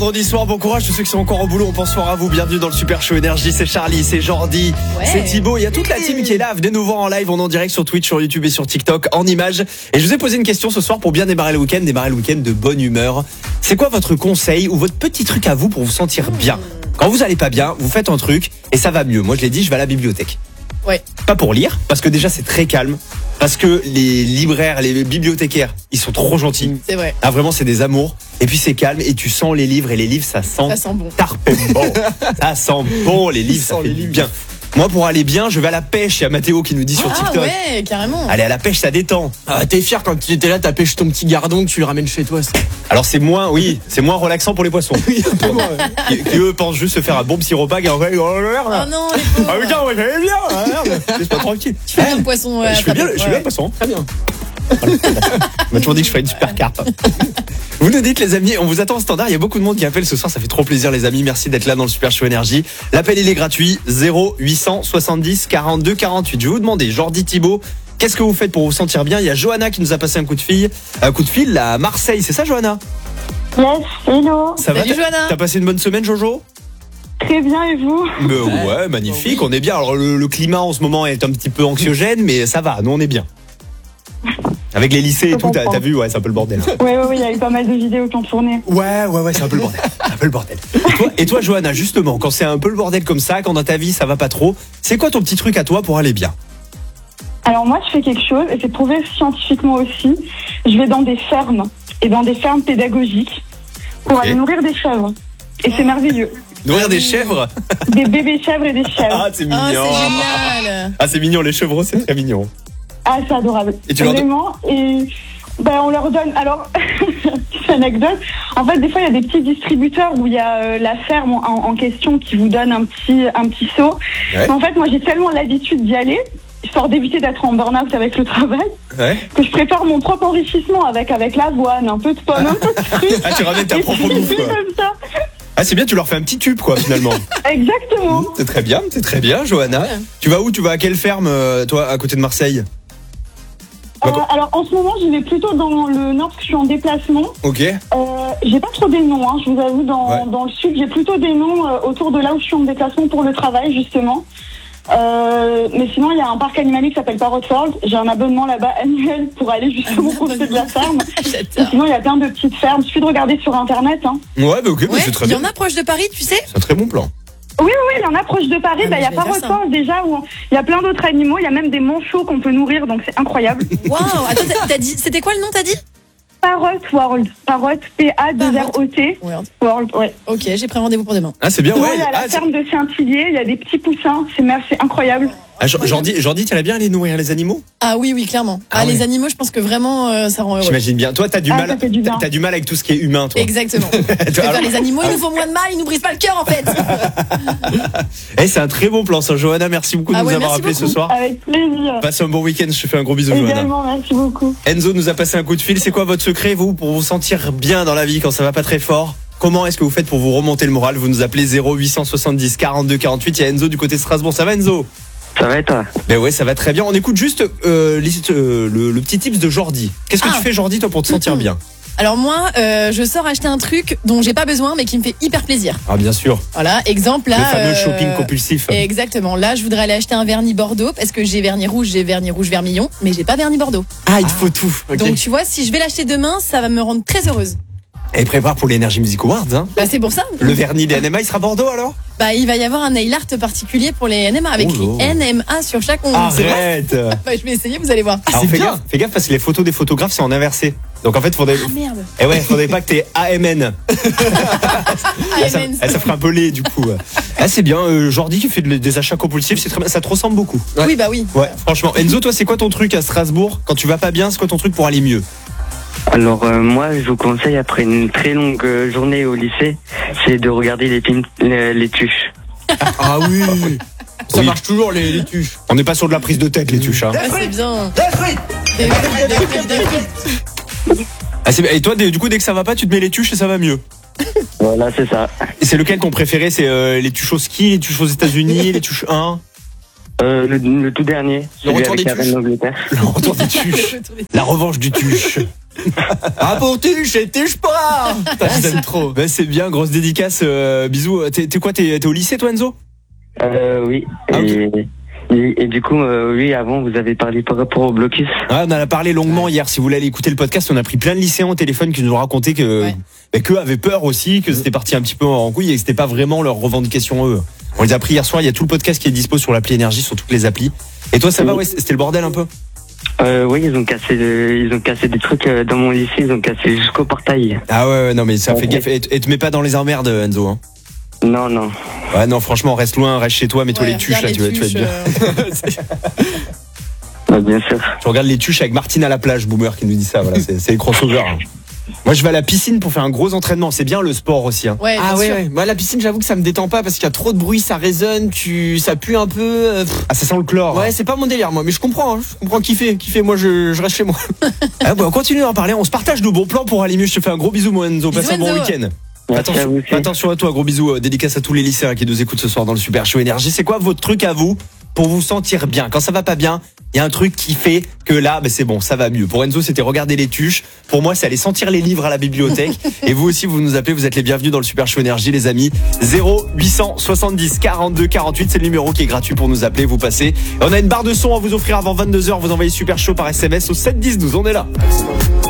Vendredi soir, bon courage, tous ceux qui sont encore au boulot, on pense fort à vous. Bienvenue dans le Super Show Énergie, c'est Charlie, c'est Jordi, c'est Thibaut. Il y a toute la team qui est là. Venez nous voir en live, on est en direct sur Twitch, sur YouTube et sur TikTok, en images. Et je vous ai posé une question ce soir pour bien démarrer le week-end de bonne humeur. C'est quoi votre conseil ou votre petit truc à vous pour vous sentir bien? Quand vous allez pas bien, vous faites un truc et ça va mieux. Moi je l'ai dit, je vais à la bibliothèque. Ouais. Pas pour lire, parce que déjà c'est très calme. Parce que les libraires, les bibliothécaires, ils sont trop gentils. C'est vrai. Ah vraiment, c'est des amours. Et puis c'est calme et tu sens les livres. Et les livres, ça sent bon. tarpé bon. Ça sent bon, les livres, ça fait du bien. Moi, pour aller bien, je vais à la pêche. Il y a Mathéo qui nous dit sur TikTok. Ah ouais, carrément. Aller à la pêche, ça détend. Ah, t'es fier quand tu étais là, t'as pêché ton petit gardon que tu le ramènes chez toi. Alors c'est moins relaxant pour les poissons. Oui, un peu moins. Qui eux pensent juste se faire un bon petit repas. Et en vrai, Oh non, les pauvres. ah putain, ouais, j'allais bien. Ah, merde, c'est pas tranquille. Tu fais bien le poisson. Je fais bien le poisson. Très bien. On m'a toujours dit que je ferais une super carte. Vous nous dites les amis, on vous attend au standard. Il y a beaucoup de monde qui appelle ce soir, ça fait trop plaisir les amis. Merci d'être là dans le Super Show Énergie. L'appel il est gratuit, 0870 42 48. Je vais vous demander, Jordi, Thibaut, qu'est-ce que vous faites pour vous sentir bien? Il y a Johanna qui nous a passé un coup de fil à Marseille, c'est ça Johanna? Yes, hello. Ça Salut, va? Johanna. T'as passé une bonne semaine Jojo? Très bien, et vous? Ouais, magnifique, on est bien. Alors le climat en ce moment est un petit peu anxiogène, mais ça va, nous on est bien. Avec les lycées et tout, t'as vu, ouais, c'est un peu le bordel. Ouais, il y a eu pas mal de vidéos qui ont tourné. Ouais, c'est un peu le bordel. Et toi, Johanna, justement, quand c'est un peu le bordel comme ça, quand dans ta vie ça va pas trop, c'est quoi ton petit truc à toi pour aller bien? Alors moi, je fais quelque chose, et c'est prouvé scientifiquement aussi. Je vais dans des fermes, et dans des fermes pédagogiques, pour aller nourrir des chèvres. Et c'est merveilleux. Nourrir des chèvres? Des bébés chèvres et des chèvres. Ah, c'est mignon. Oh, c'est génial. Ah, c'est mignon, les chevreaux, c'est très mignon. Ah, c'est adorable. Et tu leur vraiment, et on leur donne. Alors, petite anecdote. En fait, des fois, il y a des petits distributeurs où il y a la ferme en question qui vous donne un petit seau. Ouais. Mais en fait, moi, j'ai tellement l'habitude d'y aller, histoire d'éviter d'être en burn-out avec le travail, que je prépare mon propre enrichissement avec l'avoine, un peu de pommes, un peu de fruits. Ah, tu ramènes ta Et propre puis, bouffe, quoi. comme ça. Ah, c'est bien, tu leur fais un petit tube, quoi, finalement. Exactement. C'est très bien, Johanna. Ouais. Tu vas où? Tu vas à quelle ferme, toi, à côté de Marseille? Alors, en ce moment, j'y vais plutôt dans le nord, parce que je suis en déplacement. Ok. J'ai pas trop des noms, je vous avoue, Ouais. dans le sud. J'ai plutôt des noms autour de là où je suis en déplacement pour le travail, justement. Mais sinon, il y a un parc animalier qui s'appelle Parrot World. J'ai un abonnement là-bas annuel pour aller justement profiter de la ferme. Et J'adore. sinon, il y a plein de petites fermes. Il suffit de regarder sur Internet. Ouais, ok, Ouais, c'est très il y bien. en a proche de Paris, tu sais. C'est un très bon plan. Oui, il y en a proche de Paris. Ah, mais Il y a je vais Parrot faire ça. World déjà, où il y a plein d'autres animaux. Il y a même des manchots qu'on peut nourrir, donc c'est incroyable. Waouh. Attends, t'as dit, c'était quoi le nom, t'as dit? Parrot World. Parrot, P-A-2-R-O-T. World, ouais. Ok, j'ai pris rendez-vous pour demain. Ah, c'est bien, Ouais, ouais. il y a la ferme de Saint-Hillier. Il y a des petits poussins. C'est incroyable. Ah, Jordi, t'irais bien aller nourrir les animaux? Ah oui, clairement. Ah ouais. Les animaux, je pense que vraiment, ça rend heureux. J'imagine bien. Toi, t'as du Ah, mal. ça fait du bien. T'as du mal avec tout ce qui est humain, toi. Exactement. Alors- Les animaux, ils nous font moins de mal, ils nous brisent pas le cœur en fait. C'est un très bon plan, ça. Johanna, merci beaucoup de Ah nous ouais, avoir merci appelé ce beaucoup. soir. Avec plaisir. Passe un bon week-end. Je te fais un gros bisou, Johanna. Également, merci beaucoup. Enzo nous a passé un coup de fil. C'est quoi votre secret, vous, pour vous sentir bien dans la vie quand ça va pas très fort? Comment est-ce que vous fête pour vous remonter le moral? Vous nous appelez 0870 42 48. Il y a Enzo du côté de Strasbourg. Ça va, Enzo? Ça va et toi? Ben ouais, ça va très bien. On écoute juste le petit tips de Jordi. Qu'est-ce que tu fais, Jordi, toi, pour te sentir bien? Alors moi, je sors acheter un truc dont j'ai pas besoin mais qui me fait hyper plaisir. Ah, bien sûr. Voilà, exemple là. Le fameux shopping compulsif. Exactement. Là, je voudrais aller acheter un vernis Bordeaux parce que j'ai vernis rouge vermillon, mais j'ai pas vernis Bordeaux. Ah, il te faut tout. Ok. Donc tu vois, si je vais l'acheter demain, ça va me rendre très heureuse. Et prépare pour l'Energy Music Awards, hein. Bah c'est pour ça. Le vernis des NMA, il sera Bordeaux alors? Bah il va y avoir un nail art particulier pour les NMA avec Oh écrit là. NMA sur chaque ongle. C'est vrai. Arrête. Bah, je vais essayer, vous allez voir. Alors c'est fais bien. gaffe parce que les photos des photographes c'est en inversé. Donc en fait faudrait. Ah merde. Eh ouais, faudrait pas que t'aies AMN. AMN. Ça ferait un peu laid du coup. Ah c'est bien, Jordi qui fait des achats compulsifs, c'est très bien, ça te ressemble beaucoup. Oui, bah oui. Ouais, franchement. Enzo, toi c'est quoi ton truc à Strasbourg quand tu vas pas bien? C'est quoi ton truc pour aller mieux? Alors moi je vous conseille après une très longue journée au lycée, c'est de regarder les films les tuches. Ah oui. Ça Oui. marche toujours les tuches. On n'est pas sur de la prise de tête les tuches. Hein. Ah, c'est bien. Des frites. Ah, et toi du coup dès que ça va pas tu te mets les tuches et ça va mieux. Voilà, c'est ça. Et c'est lequel ton préféré? C'est les tuches au ski, les tuches aux États-Unis, les tuches 1? Le tout dernier, Le celui retour avec des la reine tuches. d'Angleterre. Le retour des tuches. La revanche du tuche. Ah pour tuche et tuche pas. J'aime trop. Bah, c'est bien, grosse dédicace. Bisous. T'es quoi, t'es au lycée, toi, Enzo? Oui. Ah, Et du coup, oui, avant, vous avez parlé par rapport au blocus. Ah, on en a parlé longuement hier. Si vous voulez aller écouter le podcast, on a pris plein de lycéens au téléphone qui nous ont raconté qu'eux avaient peur aussi, que c'était parti un petit peu en couille et que c'était pas vraiment leur revendication eux. On les a pris hier soir. Il y a tout le podcast qui est dispo sur l'appli Énergie, sur toutes les applis. Et toi, ça va? Ouais, c'était le bordel un peu. Oui, ils ont cassé des trucs dans mon lycée. Ils ont cassé jusqu'au portail. Ah ouais, non mais ça fait gaffe. Et te mets pas dans les emmerdes, Enzo. Hein. Non. Ouais, non, franchement, reste loin, reste chez toi, mets-toi les tuches là, tu vas être bien. Bien sûr. Tu regardes les tuches avec Martine à la plage, Boomer qui nous dit ça. Voilà, c'est les crossovers. Hein. Moi, je vais à la piscine pour faire un gros entraînement. C'est bien le sport aussi. Hein. Ouais, Ah bien sûr. ouais. Moi la piscine, j'avoue que ça me détend pas parce qu'il y a trop de bruit, ça résonne, ça pue un peu. Ah, ça sent le chlore. Ouais, c'est pas mon délire moi, mais je comprends kiffer. Moi je reste chez moi. Ah, bon, on continue d'en parler. On se partage nos bons plans pour aller mieux. Je te fais un gros bisou, mon Enzo. Passe Bisous, un bon Enzo. week-end. Merci à vous aussi. Attention à toi, gros bisous. Dédicace à tous les lycéens qui nous écoutent ce soir dans le Super Show Énergie. C'est quoi votre truc à vous pour vous sentir bien? Quand ça va pas bien, il y a un truc qui fait que là, c'est bon, ça va mieux. Pour Enzo, c'était regarder les tuches. Pour moi, c'est aller sentir les livres à la bibliothèque. Et vous aussi, vous nous appelez, vous êtes les bienvenus dans le Super Show Énergie, les amis. 0870 42 48, c'est le numéro qui est gratuit pour nous appeler, vous passez. Et on a une barre de son à vous offrir avant 22h. Vous envoyez Super Show par SMS au 7 10 12. On est là.